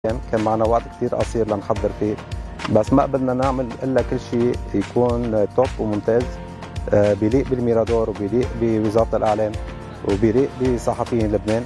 كان معنا وقت كتير قصير لنحضر فيه، بس ما قدرنا نعمل الا كل شيء يكون توب وممتاز، بيليق بالميرادور وبيليق بوزارة الاعلام وبيليق بصحفيين لبنان.